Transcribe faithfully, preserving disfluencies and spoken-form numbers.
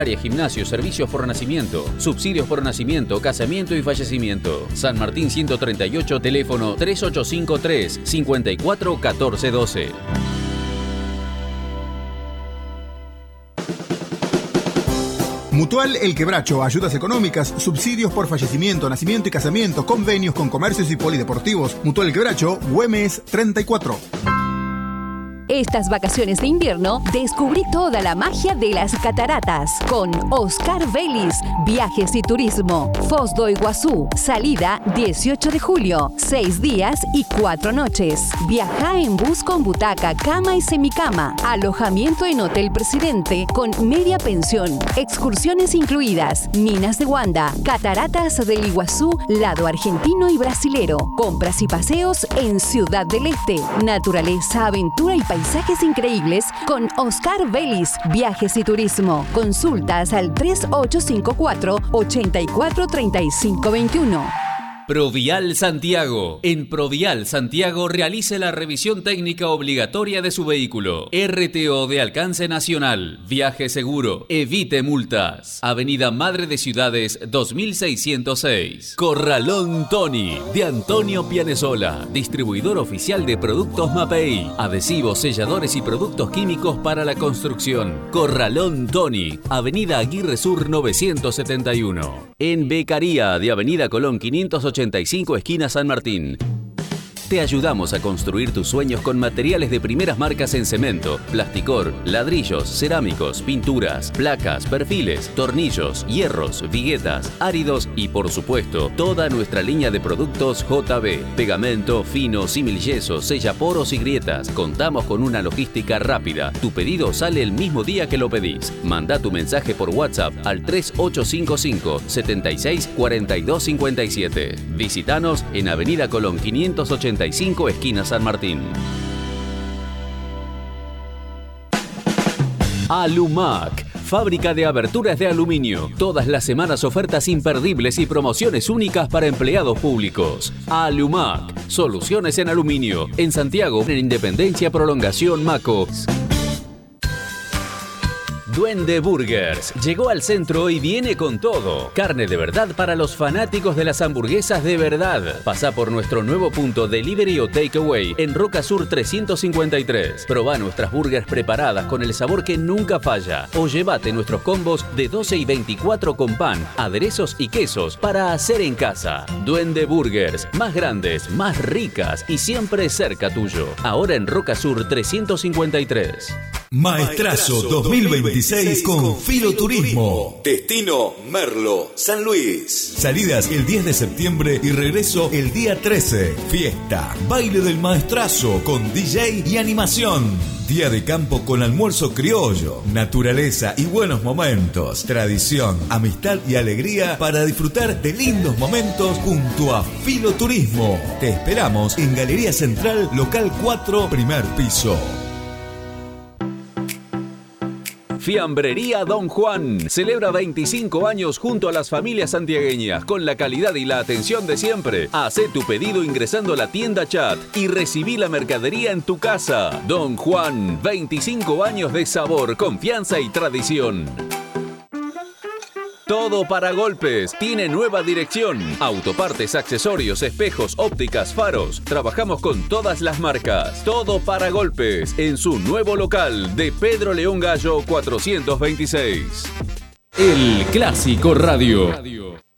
Gimnasio, servicios por nacimiento, subsidios por nacimiento, casamiento y fallecimiento. San Martín ciento treinta y ocho, teléfono tres ocho cinco tres, cinco cuatro uno cuatro uno dos. Mutual El Quebracho, ayudas económicas, subsidios por fallecimiento, nacimiento y casamiento, convenios con comercios y polideportivos. Mutual El Quebracho, Güemes treinta y cuatro. Estas vacaciones de invierno descubrí toda la magia de las cataratas con Oscar Vélez, Viajes y Turismo, Foz do Iguazú, salida dieciocho de julio, seis días y cuatro noches. Viaja en bus con butaca, cama y semicama, alojamiento en Hotel Presidente con media pensión, excursiones incluidas, minas de Wanda, cataratas del Iguazú, lado argentino y brasilero, compras y paseos en Ciudad del Este, naturaleza, aventura y paisaje. Paisajes increíbles con Oscar Vélez, Viajes y Turismo. Consultas al tres ocho cinco cuatro, ocho cuatro tres cinco dos uno. Provial Santiago. En Provial Santiago realice la revisión técnica obligatoria de su vehículo. R T O de alcance nacional. Viaje seguro. Evite multas. Avenida Madre de Ciudades dos mil seiscientos seis. Corralón Tony de Antonio Pianesola. Distribuidor oficial de productos Mapei. Adhesivos, selladores y productos químicos para la construcción. Corralón Tony. Avenida Aguirre Sur novecientos setenta y uno. En Becaría de Avenida Colón quinientos ochenta y cinco, esquina San Martín. Te ayudamos a construir tus sueños con materiales de primeras marcas en cemento, plasticor, ladrillos, cerámicos, pinturas, placas, perfiles, tornillos, hierros, viguetas, áridos y, por supuesto, toda nuestra línea de productos J B. Pegamento, fino, similyeso, sellaporos y grietas. Contamos con una logística rápida. Tu pedido sale el mismo día que lo pedís. Manda tu mensaje por WhatsApp al tres ocho cinco cinco, siete seis, cuatro dos cinco siete. Visítanos en Avenida Colón quinientos ochenta y cinco, esquina San Martín. Alumac, fábrica de aberturas de aluminio. Todas las semanas ofertas imperdibles y promociones únicas para empleados públicos. Alumac, soluciones en aluminio. En Santiago, en Independencia Prolongación Maco. Duende Burgers llegó al centro y viene con todo. Carne de verdad para los fanáticos de las hamburguesas de verdad. Pasá por nuestro nuevo punto Delivery o Takeaway en Roca Sur trescientos cincuenta y tres. Probá nuestras burgers preparadas con el sabor que nunca falla. O llévate nuestros combos de doce y veinticuatro con pan, aderezos y quesos para hacer en casa. Duende Burgers, más grandes, más ricas y siempre cerca tuyo. Ahora en Roca Sur trescientos cincuenta y tres. Maestrazo dos mil veintiséis con Filoturismo. Destino Merlo, San Luis. Salidas el diez de septiembre y regreso el día trece. Fiesta, baile del Maestrazo con D J y animación. Día de campo con almuerzo criollo, naturaleza y buenos momentos. Tradición, amistad y alegría para disfrutar de lindos momentos junto a Filoturismo. Te esperamos en Galería Central, local cuatro, primer piso. Fiambrería Don Juan celebra veinticinco años junto a las familias santiagueñas con la calidad y la atención de siempre. Hacé tu pedido ingresando a la tienda chat y recibí la mercadería en tu casa. Don Juan, veinticinco años de sabor, confianza y tradición. Todo para golpes. Tiene nueva dirección. Autopartes, accesorios, espejos, ópticas, faros. Trabajamos con todas las marcas. Todo para golpes. En su nuevo local de Pedro León Gallo cuatrocientos veintiséis. El Clásico Radio.